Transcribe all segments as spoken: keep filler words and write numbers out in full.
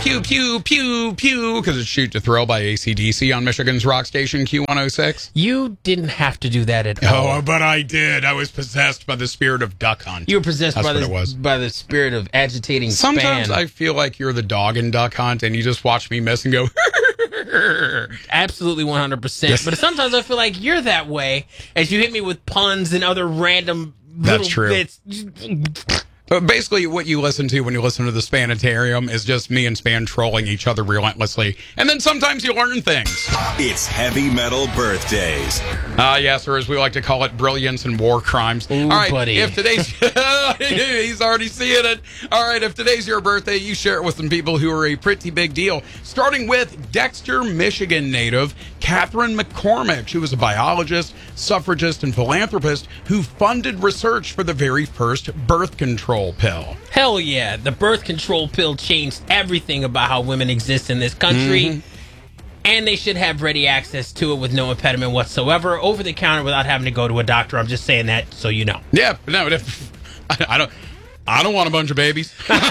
Pew, pew, pew, pew, because it's Shoot to Thrill by A C D C on Michigan's rock station Q one oh six. You didn't have to do that at all. Oh, but I did. I was possessed by the spirit of Duck Hunt. You were possessed That's by what the, it was. by the spirit of agitating Sometimes span. I feel like you're the dog in Duck Hunt, and you just watch me miss and go, Absolutely one hundred percent. Yes. But sometimes I feel like you're that way as you hit me with puns and other random little That's true. bits. But basically, what you listen to when you listen to the Spanitarium is just me and Span trolling each other relentlessly. And then sometimes you learn things. It's Heavy Metal Birthdays. Ah, uh, yes, or as we like to call it, brilliance and war crimes. Ooh, All right, buddy. if today's... he's already seeing it. All right, if today's your birthday, you share it with some people who are a pretty big deal. Starting with Dexter, Michigan native Catherine McCormick. She was a biologist, suffragist, and philanthropist who funded research for the very first birth control pill. Hell yeah. The birth control pill changed everything about how women exist in this country. Mm-hmm. And they should have ready access to it with no impediment whatsoever, over the counter without having to go to a doctor. I'm just saying that so you know. Yeah, no, if, I, I don't I don't want a bunch of babies.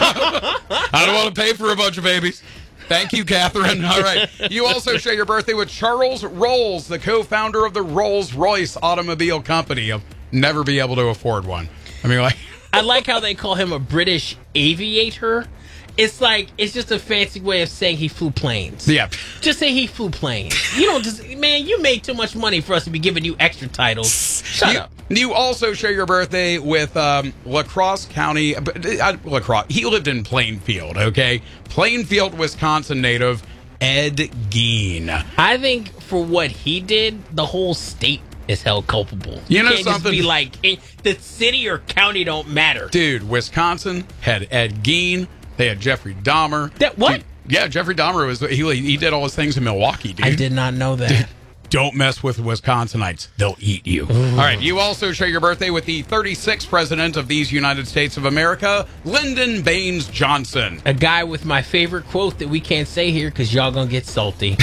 I don't want to pay for a bunch of babies. Thank you, Catherine. All right. You also share your birthday with Charles Rolls, the co-founder of the Rolls-Royce Automobile Company. You'll never be able to afford one. I mean, like... I like how they call him a British aviator. It's like, it's just a fancy way of saying he flew planes. Yeah. Just say he flew planes. You don't just, man, you made too much money for us to be giving you extra titles. Shut you, up. You also share your birthday with um, La Crosse County. Uh, La Crosse. He lived in Plainfield, okay? Plainfield, Wisconsin native Ed Gein. I think for what he did, the whole state is held culpable. You, you know can't something? Just be like, it, the city or county don't matter. Dude, Wisconsin had Ed Gein. They had Jeffrey Dahmer. That what? Dude, yeah, Jeffrey Dahmer was he, he did all his things in Milwaukee, dude. I did not know that. Dude, don't mess with Wisconsinites. They'll eat you. Ooh. All right, you also share your birthday with the thirty-sixth president of these United States of America, Lyndon Baines Johnson. A guy with my favorite quote that we can't say here because y'all gonna get salty.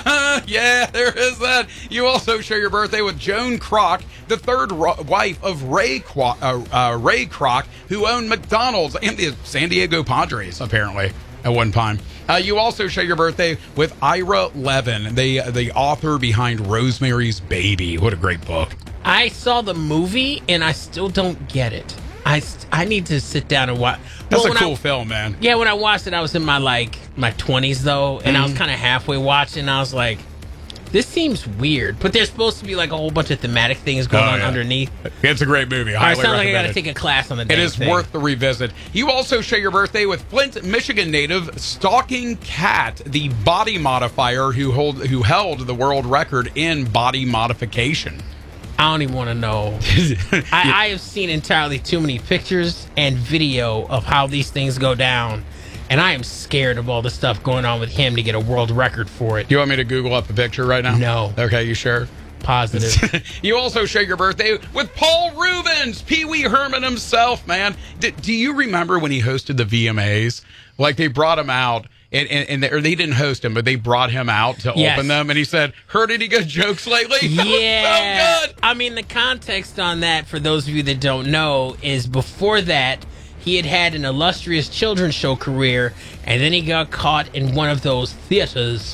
Yeah, there is that. You also share your birthday with Joan Kroc, the third ro- wife of Ray Kroc, uh, uh, Ray Kroc, who owned McDonald's and the San Diego Padres, apparently, at one time. Uh, you also share your birthday with Ira Levin, the, the author behind Rosemary's Baby. What a great book. I saw the movie, and I still don't get it. I, st- I need to sit down and watch. That's well, a cool I, film, man. Yeah, when I watched it, I was in my, like, my twenties, though, and mm. I was kind of halfway watching, and I was like, this seems weird. But there's supposed to be, like, a whole bunch of thematic things going oh, on yeah. underneath. It's a great movie. I All right, highly sounds like I got to it. take a class on the It damn is thing. worth the revisit. You also share your birthday with Flint, Michigan native Stalking Cat, the body modifier who hold who held the world record in body modification. I don't even want to know. I, I have seen entirely too many pictures and video of how these things go down, and I am scared of all the stuff going on with him to get a world record for it. You want me to Google up a picture right now? No. Okay, you sure? Positive. You also share your birthday with Paul Rubens, Pee Wee Herman himself, man. D- do you remember when he hosted the V M As? Like, they brought him out. And, and, and they, or they didn't host him, but they brought him out to yes. open them, and he said, "Heard any good jokes lately?" Yeah, so good. I mean, the context on that, for those of you that don't know, is before that he had had an illustrious children's show career, and then he got caught in one of those theaters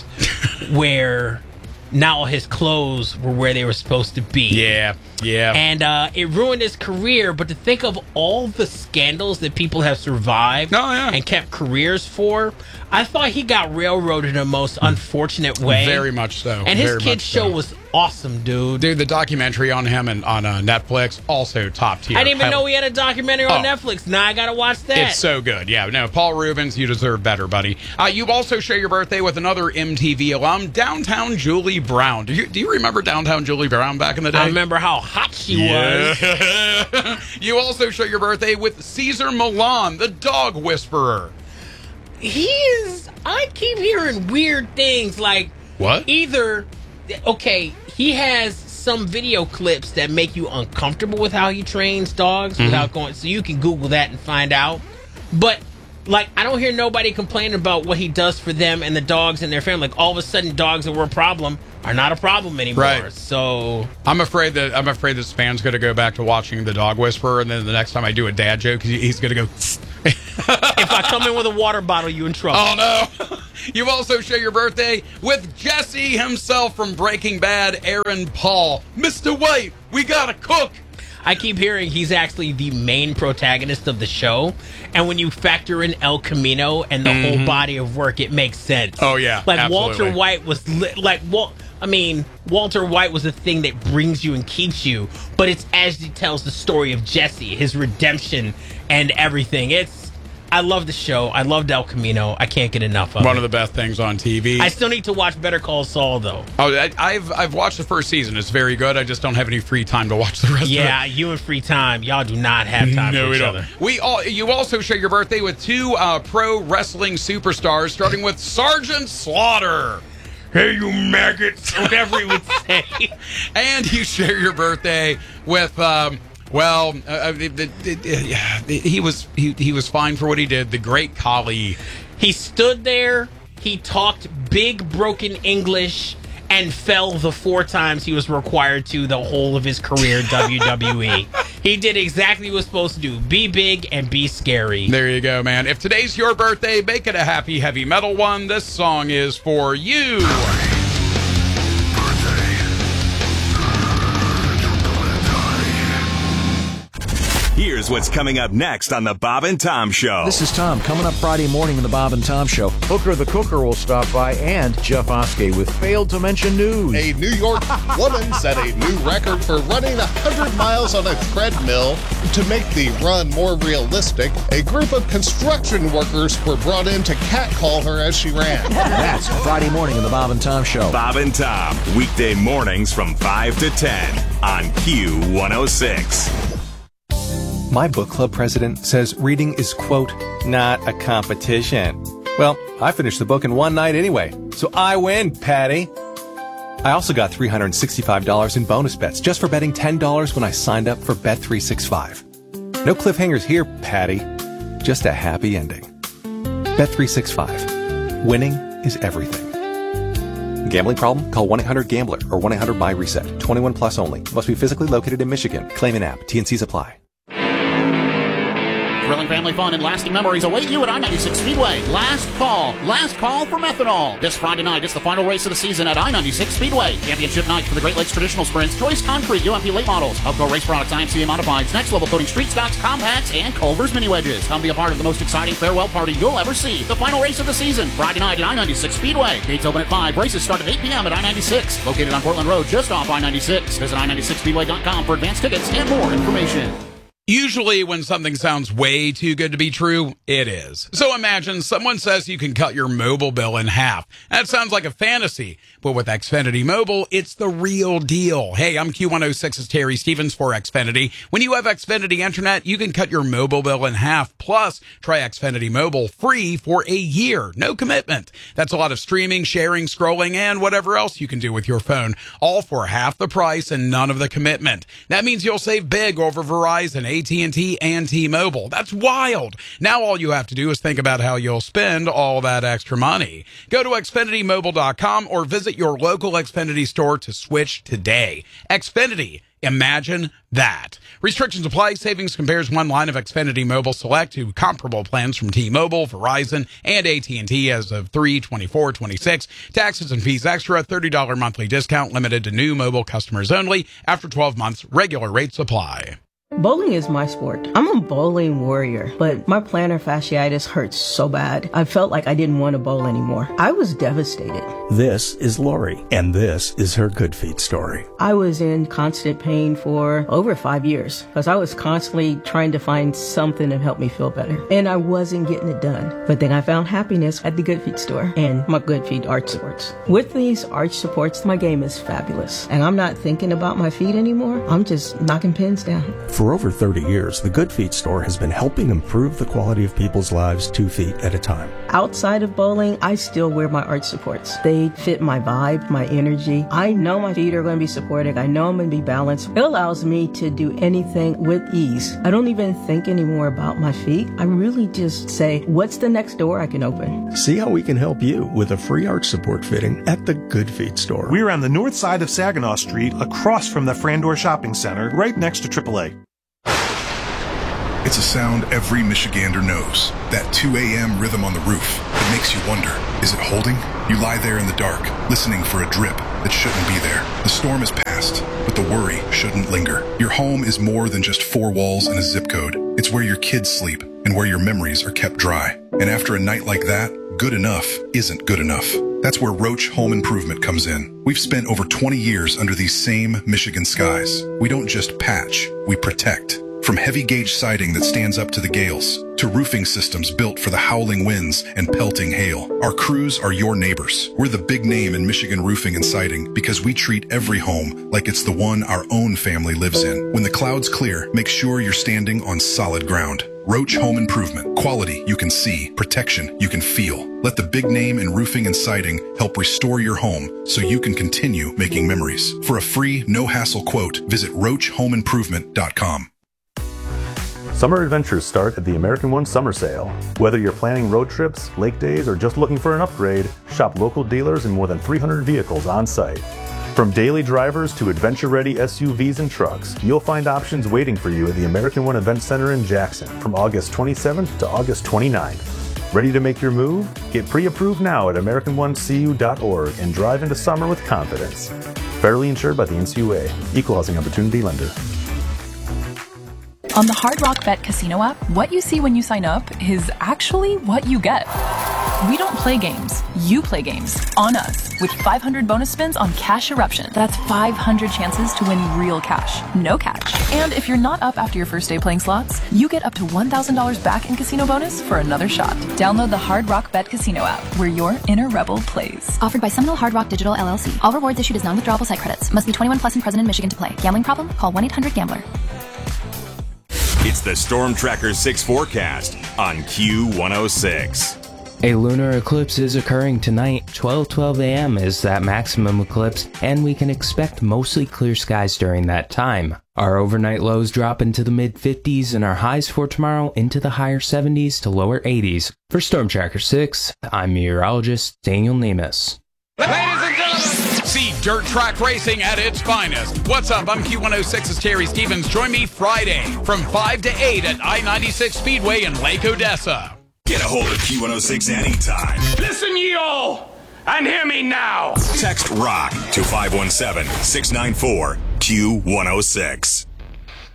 where now his clothes were where they were supposed to be. Yeah, yeah. And uh, it ruined his career, but to think of all the scandals that people have survived oh, yeah. and kept careers for, I thought he got railroaded in a most unfortunate way. Very much so. And his Very kid's show so. was awesome, dude. Dude, the documentary on him and on uh, Netflix, also top tier. I didn't even I, know he had a documentary on oh, Netflix. Now I gotta watch that. It's so good. Yeah, no, Paul Rubens, you deserve better, buddy. Uh, you also share your birthday with another M T V alum, Downtown Julie Brown. Do you, do you remember Downtown Julie Brown back in the day? I remember how hot she yeah. was. You also share your birthday with Caesar Milan, the dog whisperer. He is... I keep hearing weird things like... What? Either... Okay, he has some video clips that make you uncomfortable with how he trains dogs mm-hmm. without going... So you can Google that and find out. But like, I don't hear nobody complaining about what he does for them and the dogs and their family. Like, all of a sudden, dogs that were a problem are not a problem anymore. Right. So I'm afraid that I'm afraid this fan's going to go back to watching The Dog Whisperer, and then the next time I do a dad joke, he- he's going to go. if I come in with a water bottle, you in trouble. Oh no! You also share your birthday with Jesse himself from Breaking Bad, Aaron Paul. Mister White, we gotta cook. I keep hearing he's actually the main protagonist of the show, and when you factor in El Camino and the mm-hmm. whole body of work, it makes sense. Oh yeah, like absolutely. Walter White was li- like Wal- I mean, Walter White was the thing that brings you and keeps you, but it's as he tells the story of Jesse, his redemption, and everything. It's I love the show. I loved El Camino. I can't get enough of it. One of the best things on T V. I still need to watch Better Call Saul, though. Oh, I, I've I've watched the first season. It's very good. I just don't have any free time to watch the rest yeah, of it. you and free time. Y'all do not have time no, for we each don't. other. We all. You also share your birthday with two uh, pro wrestling superstars, starting with Sergeant Slaughter. Hey, you maggots! Whatever he would say. And you share your birthday with. Um, Well, uh, it, it, it, it, he was he, he was fine for what he did. The great Khali. He stood there. He talked big broken English and fell the four times he was required to the whole of his career in W W E. He did exactly what he was supposed to do. Be big and be scary. There you go, man. If today's your birthday, make it a happy heavy metal one. This song is for you. Here's what's coming up next on the Bob and Tom Show. This is Tom. Coming up Friday morning on the Bob and Tom Show. Hooker the Cooker will stop by, and Jeff Oskey with Failed to Mention News. A New York woman set a new record for running one hundred miles on a treadmill. To make the run more realistic, a group of construction workers were brought in to catcall her as she ran. That's Friday morning on the Bob and Tom Show. Bob and Tom, weekday mornings from five to ten on Q one oh six. My book club president says reading is, quote, not a competition. Well, I finished the book in one night anyway, so I win, Patty. I also got three hundred sixty-five dollars in bonus bets just for betting ten dollars when I signed up for Bet three sixty-five. No cliffhangers here, Patty. Just a happy ending. Bet three sixty-five. Winning is everything. Gambling problem? Call one eight hundred gambler or one eight hundred buy reset. twenty-one plus only. Must be physically located in Michigan. Claim an app. T and Cs apply. Thrilling family fun and lasting memories await you at I ninety-six Speedway. Last call. Last call for methanol. This Friday night is the final race of the season at I ninety-six Speedway. Championship night for the Great Lakes Traditional Sprints, Choice Concrete, U M P Late Models, Upco Race Products, I M C A Modifieds, Next Level Coating, Street Stocks, Compacts, and Culver's Mini Wedges. Come be a part of the most exciting farewell party you'll ever see. The final race of the season, Friday night at I ninety-six Speedway. Gates open at five. Races start at eight p.m. at I ninety-six. Located on Portland Road, just off I ninety-six. Visit I ninety-six speedway dot com for advanced tickets and more information. Usually when something sounds way too good to be true, it is. So imagine someone says you can cut your mobile bill in half. That sounds like a fantasy, but with Xfinity Mobile, it's the real deal. Hey, I'm Q one oh six's Terry Stevens for Xfinity. When you have Xfinity Internet, you can cut your mobile bill in half. Plus, try Xfinity Mobile free for a year. No commitment. That's a lot of streaming, sharing, scrolling, and whatever else you can do with your phone. All for half the price and none of the commitment. That means you'll save big over Verizon, A T and T, and T-Mobile. That's wild. Now all you have to do is think about how you'll spend all that extra money. Go to Xfinity Mobile dot com or visit your local Xfinity store to switch today. Xfinity. Imagine that. Restrictions apply. Savings compares one line of Xfinity Mobile Select to comparable plans from T-Mobile, Verizon, and A T and T as of three twenty-four twenty-six. Taxes and fees extra. thirty dollars monthly discount limited to new mobile customers only. After twelve months, regular rates apply. Bowling is my sport. I'm a bowling warrior, but my plantar fasciitis hurts so bad. I felt like I didn't want to bowl anymore. I was devastated. This is Lori, and this is her Good Feet story. I was in constant pain for over five years because I was constantly trying to find something to help me feel better, and I wasn't getting it done. But then I found happiness at the Good Feet store and my Good Feet arch supports. With these arch supports, my game is fabulous, and I'm not thinking about my feet anymore. I'm just knocking pins down. For over thirty years, the Good Feet store has been helping improve the quality of people's lives two feet at a time. Outside of bowling, I still wear my arch supports. They fit my vibe, my energy. I know my feet are going to be supported. I know I'm going to be balanced. It allows me to do anything with ease. I don't even think anymore about my feet. I really just say, what's the next door I can open? See how we can help you with a free arch support fitting at the Good Feet store. We're on the north side of Saginaw Street, across from the Frandor Shopping Center, right next to triple A. It's a sound every Michigander knows. That two a.m. rhythm on the roof. It makes you wonder, is it holding? You lie there in the dark, listening for a drip that shouldn't be there. The storm has passed, but the worry shouldn't linger. Your home is more than just four walls and a zip code. It's where your kids sleep and where your memories are kept dry. And after a night like that, good enough isn't good enough. That's where Roach Home Improvement comes in. We've spent over twenty years under these same Michigan skies. We don't just patch, we protect. From heavy gauge siding that stands up to the gales, to roofing systems built for the howling winds and pelting hail, our crews are your neighbors. We're the big name in Michigan roofing and siding because we treat every home like it's the one our own family lives in. When the clouds clear, make sure you're standing on solid ground. Roach Home Improvement. Quality you can see, protection you can feel. Let the big name in roofing and siding help restore your home so you can continue making memories. For a free, no-hassle quote, visit roach home improvement dot com. Summer adventures start at the American One Summer Sale. Whether you're planning road trips, lake days, or just looking for an upgrade, shop local dealers in more than three hundred vehicles on site. From daily drivers to adventure-ready S U Vs and trucks, you'll find options waiting for you at the American One Event Center in Jackson from August twenty-seventh to August twenty-ninth. Ready to make your move? Get pre-approved now at american one c u dot org and drive into summer with confidence. Federally insured by the N C U A. Equal Housing Opportunity Lender. On the Hard Rock Bet Casino app, what you see when you sign up is actually what you get. We don't play games. You play games on us with five hundred bonus spins on Cash Eruption. That's five hundred chances to win real cash, no catch. And if you're not up after your first day playing slots, you get up to one thousand dollars back in casino bonus for another shot. Download the Hard Rock Bet Casino app where your inner rebel plays. Offered by Seminole Hard Rock Digital L L C. All rewards issued as non-withdrawable site credits. Must be twenty-one plus and present in Michigan to play. Gambling problem? Call one eight hundred gambler. It's the Storm Tracker six forecast on Q one oh six. A lunar eclipse is occurring tonight. twelve twelve a m is that maximum eclipse, and we can expect mostly clear skies during that time. Our overnight lows drop into the mid fifties and our highs for tomorrow into the higher seventies to lower eighties. For Storm Tracker six, I'm meteorologist Daniel Nemus. Ladies and gentlemen, see dirt track racing at its finest. What's up? I'm Q one oh six's Terry Stevens. Join me Friday from five to eight at I ninety-six Speedway in Lake Odessa. Get a hold of Q one oh six anytime. Listen, ye all, and hear me now. Text ROCK to five one seven, six nine four, Q one oh six.